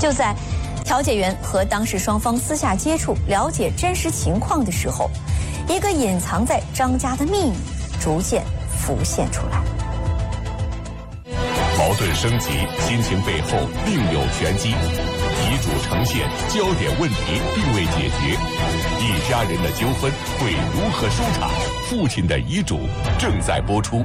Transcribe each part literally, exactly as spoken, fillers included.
就在调解员和当事双方私下接触、了解真实情况的时候，一个隐藏在张家的秘密逐渐浮现出来。 矛盾升级，心情背后另有玄机。遗嘱呈现，焦点问题并未解决，一家人的纠纷会如何收场？父亲的遗嘱正在播出。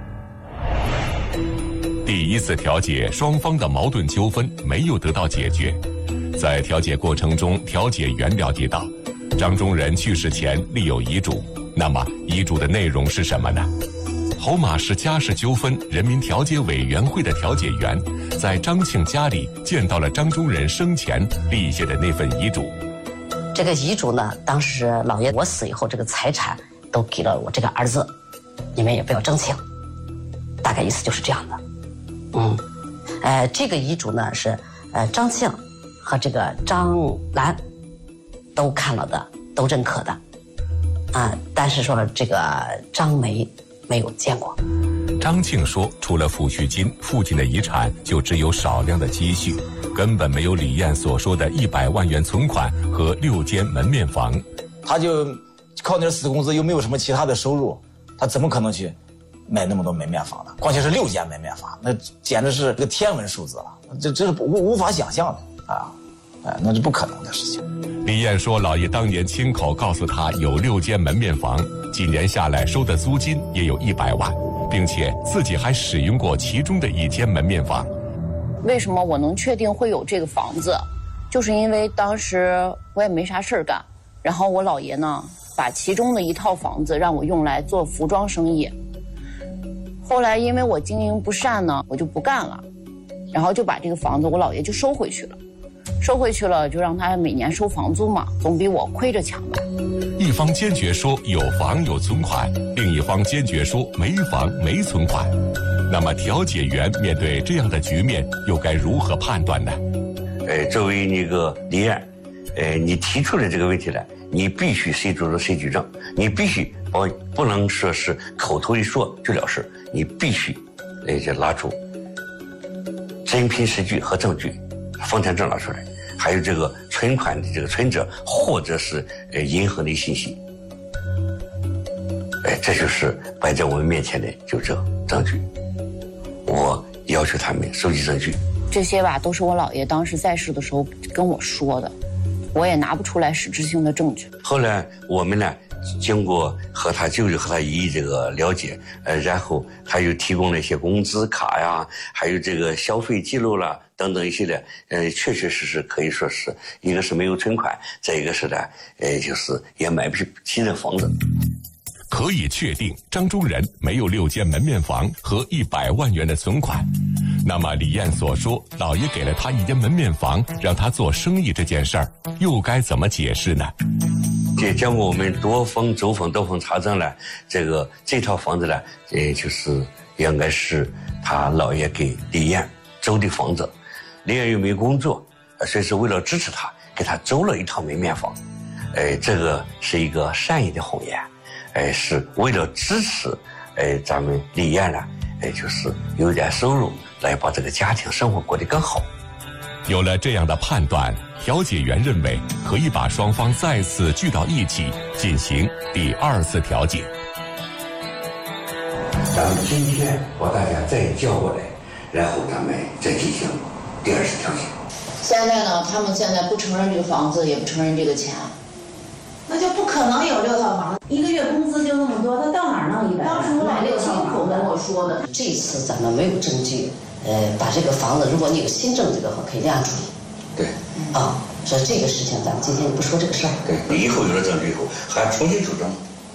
第一次调解，双方的矛盾纠纷没有得到解决。在调解过程中，调解员了解到，张中仁去世前立有遗嘱。那么，遗嘱的内容是什么呢？侯马市家事纠纷人民调解委员会的调解员在张庆家里见到了张中仁生前立下的那份遗嘱。 这个遗嘱呢，当时老爷我死以后，这个财产都给了我这个儿子，你们也不要争请，大概意思就是这样的。嗯，呃，这个遗嘱呢是呃张庆和这个张兰都看了的，都认可的，啊、呃，但是说这个张梅没有见过。 张庆说，除了抚恤金，父亲的遗产就只有少量的积蓄，根本没有李艳所说的一百万元存款和六间门面房。 他就靠那死工资，又没有什么其他的收入，他怎么可能去买那么多门面房呢？况且是六间门面房，那简直是个天文数字了，这这是无无法想象的啊！哎，那是不可能的事情。 李艳说，老爷当年亲口告诉他有六间门面房，几年下来收的租金也有一百万，并且自己还使用过其中的一间门面房。 为什么我能确定会有这个房子？就是因为当时我也没啥事儿干，然后我姥爷呢，把其中的一套房子让我用来做服装生意。后来因为我经营不善呢，我就不干了，然后就把这个房子我姥爷就收回去了。收回去了，就让他每年收房租嘛，总比我亏着强吧。 一方坚决说有房有存款，另一方坚决说没房没存款。那么调解员面对这样的局面，又该如何判断呢？ 呃，作为那个李艳，呃，你提出的这个问题来，你必须谁主张谁举证，你必须不不能说是口头一说就了事，你必须，呃，就拿出真凭实据和证据。房产证拿出来，还有这个存款的这个存折，或者是呃银行的信息，哎，这就是摆在我们面前的就这证据。我要求他们收集证据。 这些吧，都是我姥爷当时在世的时候跟我说的，我也拿不出来实质性的证据。 后来我们呢，经过和他舅舅和他姨这个了解，呃，然后他又提供了一些工资卡呀，还有这个消费记录啦。等等一系列，呃，确确实实可以说是一个是没有存款，再一个是呢，呃，就是也买不起的房子。 可以确定，张中仁没有六间门面房和一百万元的存款。那么李艳所说，老爷给了他一间门面房，让他做生意这件事儿，又该怎么解释呢？ 这经过我们多方走访、多方查证呢，这个这套房子呢，呃，就是应该是他姥爷给李艳租的房子。李艳又没工作，所以是为了支持他，给他租了一套门面房。呃，这个是一个善意的谎言，呃，是为了支持，呃，咱们李艳呢，呃，就是有点收入，来把这个家庭生活过得更好。 有了这样的判断，调解员认为可以把双方再次聚到一起，进行第二次调解。 咱们今天把大家再叫过来，然后咱们再进行第二次调解。 现在呢，他们现在不承认这个房子，也不承认这个钱， 那就不可能有六套房子，一个月工资就那么多，他到哪儿弄一百万？当时我姥爷亲口跟我说的。 这次咱们没有证据，呃，把这个房子，如果你有新证据的话，可以亮出。 对。 啊，所以这个事情咱们今天不说这个事儿。 对，以后有了证据以后，还重新主张。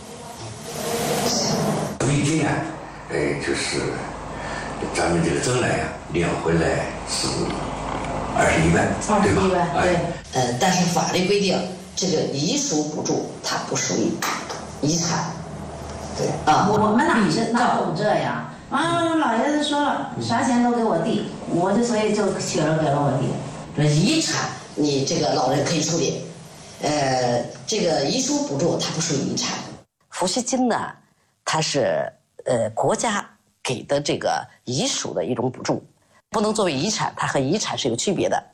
最近啊，呃，就是咱们这个增来啊，领回来是二十一万，对吧？ 对。 呃，但是法律规定，这个遗属补助它不属于遗产。对啊， 我们哪是哪懂这呀？啊，老爷子说了，啥钱都给我弟，我就所以就写了给了我弟。 这遗产你这个老人可以处理，呃，这个遗属补助它不属于遗产。抚恤金呢，它是呃国家给的这个遗属的一种补助，不能作为遗产，它和遗产是有区别的。